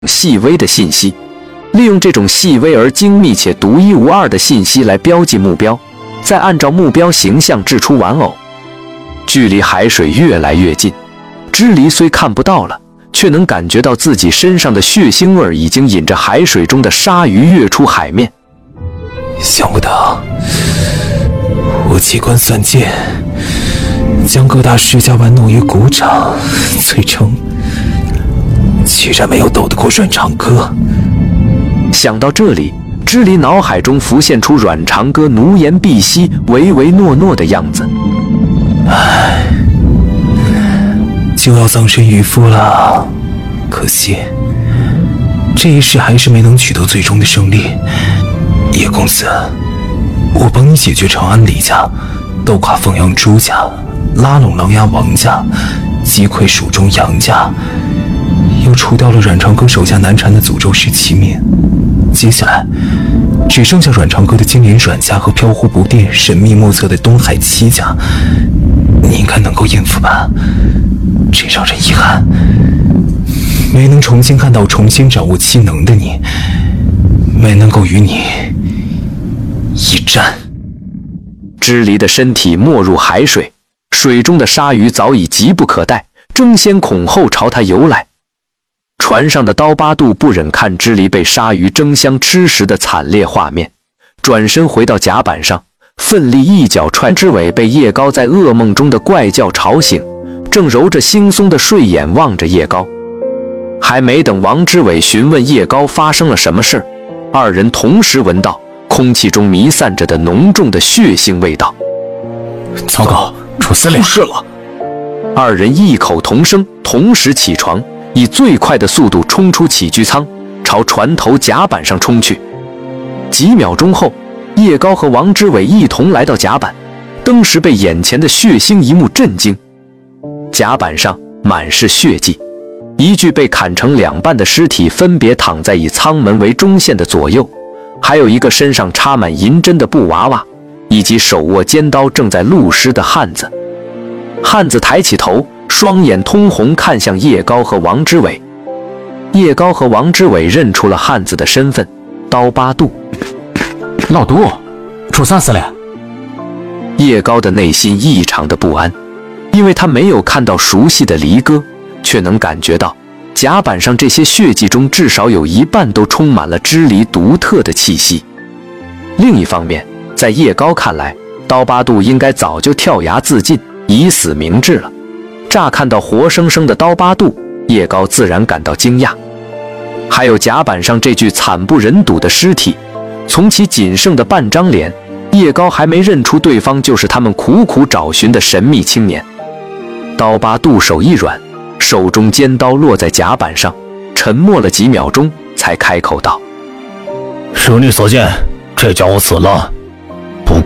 细微的信息，利用这种细微而精密且独一无二的信息来标记目标，再按照目标形象制出玩偶。距离海水越来越近，支离虽看不到了，却能感觉到自己身上的血腥味已经引着海水中的鲨鱼跃出海面。 想不到我机关算尽，将各大世家玩弄于股掌，最终居然没有斗得过阮长歌。 想到这里，支离脑海中浮现出阮长歌奴颜婢膝、唯唯诺诺的样子。 唉，就要葬身渔夫了，可惜这一世还是没能取得最终的胜利。叶公子，我帮你解决长安李家，斗垮凤阳朱家，拉拢琅琊王家，击溃蜀中杨家，又除掉了阮长歌手下难缠的诅咒师齐敏。接下来只剩下阮长歌的金莲阮家和飘忽不定、神秘莫测的东海七家，你应该能够应付吧？只让人遗憾，没能重新看到重新掌握七能的你，没能够与你一战。 支离的身体没入海水，水中的鲨鱼早已急不可待，争先恐后朝他游来。船上的刀疤肚不忍看支离被鲨鱼争相吃食的惨烈画面，转身回到甲板上，奋力一脚踹之尾被叶高在噩梦中的怪叫吵醒，正揉着惺忪的睡眼望着叶高。还没等王之伟询问叶高发生了什么事，二人同时闻到空气中弥散着的浓重的血腥味道。 糟糕，楚司令出事了！ 二人异口同声，同时起床，以最快的速度冲出起居舱，朝船头甲板上冲去。几秒钟后，叶高和王之伟一同来到甲板，登时被眼前的血腥一幕震惊。甲板上满是血迹，一具被砍成两半的尸体分别躺在以舱门为中线的左右，还有一个身上插满银针的布娃娃，以及手握尖刀正在录尸的汉子。汉子抬起头，双眼通红，看向叶高和王之伟。叶高和王之伟认出了汉子的身份，刀疤肚。 老杜，楚三司令。 叶高的内心异常的不安，因为他没有看到熟悉的离歌，却能感觉到甲板上这些血迹中至少有一半都充满了支离独特的气息。另一方面，在叶高看来，刀疤肚应该早就跳崖自尽，以死明志了。乍看到活生生的刀疤肚，叶高自然感到惊讶。还有甲板上这具惨不忍睹的尸体，从其仅剩的半张脸，叶高还没认出对方就是他们苦苦找寻的神秘青年。刀疤肚手一软，手中尖刀落在甲板上，沉默了几秒钟，才开口道：“ 如你所见，这家伙死了。不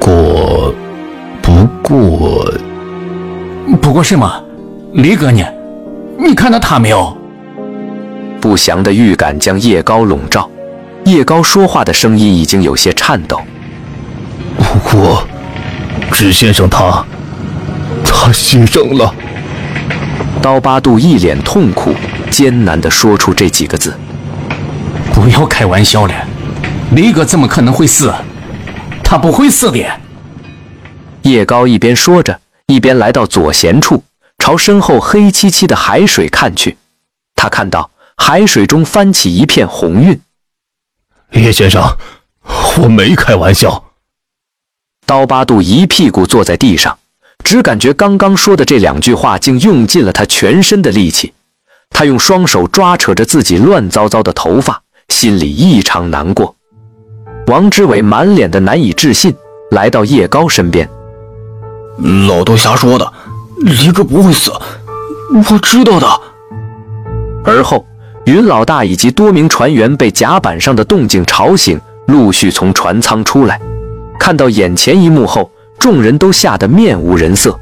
过什么？离哥呢？你看到他没有？” 不祥的预感将叶高笼罩，叶高说话的声音已经有些颤抖。 不过，支先生他牺牲了。 刀疤肚一脸痛苦，艰难地说出这几个字。 不要开玩笑了，离哥怎么可能会死？他不会死的。 叶高一边说着，一边来到左舷处，朝身后黑漆漆的海水看去。他看到海水中翻起一片红晕。 叶先生，我没开玩笑。 刀疤肚一屁股坐在地上，只感觉刚刚说的这两句话竟用尽了他全身的力气。他用双手抓扯着自己乱糟糟的头发，心里异常难过。王之伟满脸的难以置信，来到叶高身边。 老豆瞎说的，离哥不会死，我知道的。 而后，云老大以及多名船员被甲板上的动静吵醒，陆续从船舱出来。看到眼前一幕后，众人都吓得面无人色。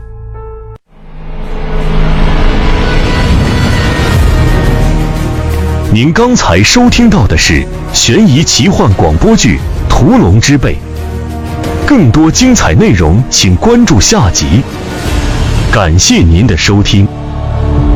您刚才收听到的是悬疑奇幻广播剧《屠龙之辈》，更多精彩内容请关注下集。感谢您的收听。